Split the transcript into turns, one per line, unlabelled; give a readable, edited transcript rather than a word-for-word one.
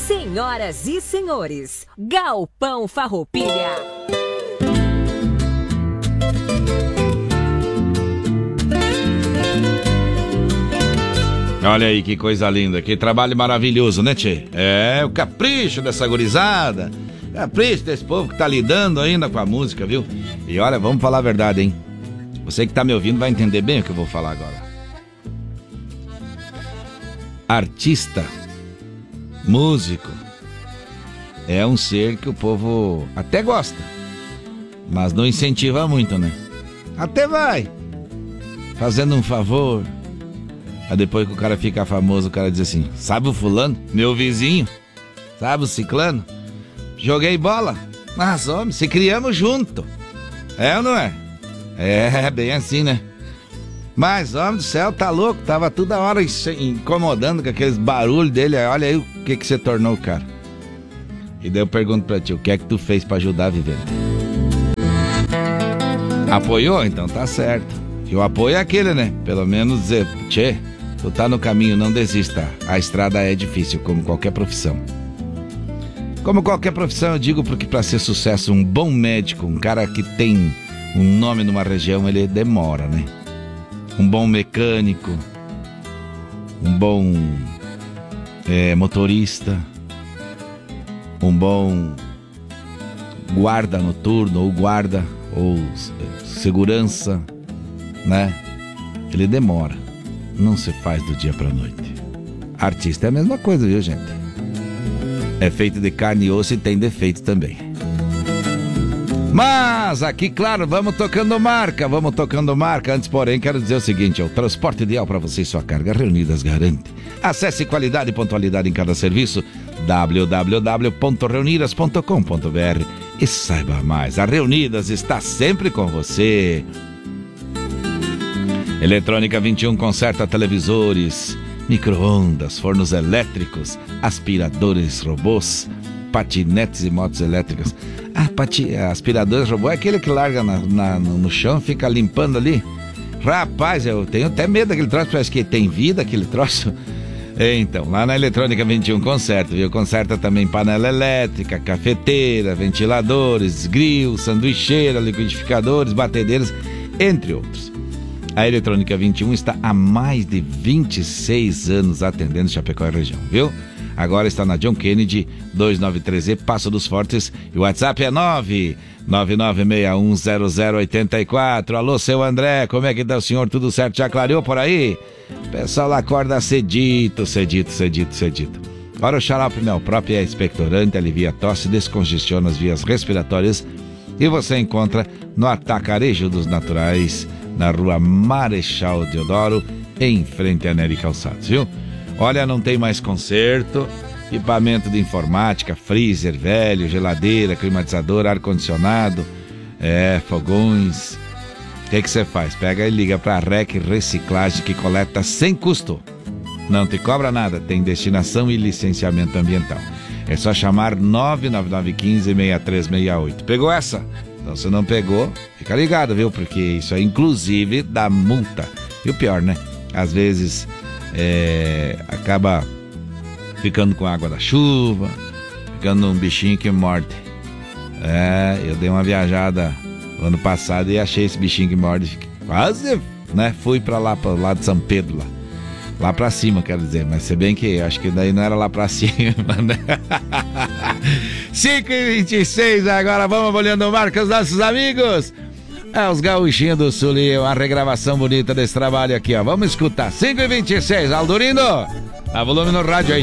Senhoras e senhores, Galpão Farroupilha.
Olha aí que coisa linda, que trabalho maravilhoso, né, tchê? É, o capricho dessa gurizada, capricho desse povo que tá lidando ainda com a música, viu? E olha, vamos falar a verdade, hein? Você que tá me ouvindo vai entender bem o que eu vou falar agora. Artista, músico, é um ser que o povo até gosta, mas não incentiva muito, né? Até vai, fazendo um favor. Aí depois que o cara fica famoso, o cara diz assim: sabe o fulano? Meu vizinho. Sabe o ciclano? Joguei bola. Mas, homem, se criamos junto. É ou não é? É, bem assim, né? Mas, homem do céu, tá louco. Tava toda hora incomodando com aqueles barulhos dele. Olha aí o que você tornou o cara. E daí eu pergunto pra ti: o que é que tu fez pra ajudar a viver? Apoiou? Então tá certo. E o apoio é aquele, né? Pelo menos dizer: tchê, tu tá no caminho, não desista. A estrada é difícil, como qualquer profissão. Como qualquer profissão, eu digo porque para ser sucesso, um bom médico, um cara que tem um nome numa região, ele demora, né? Um bom mecânico, um bom motorista, um bom guarda noturno, ou guarda, ou segurança, né? Ele demora. Não se faz do dia pra noite. Artista é a mesma coisa, viu, gente? É feito de carne e osso e tem defeito também. Mas aqui, claro, vamos tocando marca. Antes, porém, quero dizer o seguinte: é o transporte ideal para você e sua carga. Reunidas garante. Acesse qualidade e pontualidade em cada serviço. www.reunidas.com.br e saiba mais. A Reunidas está sempre com você. Eletrônica 21 conserta televisores, micro-ondas, fornos elétricos, aspiradores robôs, patinetes e motos elétricas. Aspiradores robôs é aquele que larga no chão e fica limpando ali. Rapaz, eu tenho até medo daquele troço, parece que tem vida aquele troço. Então, lá na Eletrônica 21 conserta, viu? Conserta também panela elétrica, cafeteira, ventiladores, grill, sanduicheira, liquidificadores, batedeiras, entre outros. A Eletrônica 21 está há mais de 26 anos atendendo Chapecó e região, viu? Agora está na John Kennedy, 293E, Passo dos Fortes. E o WhatsApp é 999610084. Alô, seu André, como é que tá o senhor? Tudo certo? Já clareou por aí? O pessoal lá acorda cedito. Ora, o xarope Melprop é expectorante, alivia tosse, descongestiona as vias respiratórias. E você encontra no Atacarejo dos Naturais, na rua Marechal Deodoro, em frente a Nery Calçados, viu? Olha, não tem mais conserto, equipamento de informática, freezer velho, geladeira, climatizador, ar-condicionado, fogões. O que você faz? Pega e liga para a REC Reciclagem, que coleta sem custo. Não te cobra nada, tem destinação e licenciamento ambiental. É só chamar 99915-6368. Pegou essa? Então, se não pegou, fica ligado, viu? Porque isso é inclusive da multa. E o pior, né? Às vezes acaba ficando com água da chuva, ficando um bichinho que morde. Eu dei uma viajada no ano passado e achei esse bichinho que morde. Quase, né? Fui pra lá de São Pedro, lá pra cima, quero dizer. Mas se bem que acho que daí não era lá pra cima, né? 5h26, agora vamos olhando marcas dos nossos amigos. Os Gaúchinhos do Sul, e uma regravação bonita desse trabalho aqui, ó. Vamos escutar. 5h26, Aldorino, dá volume no rádio aí.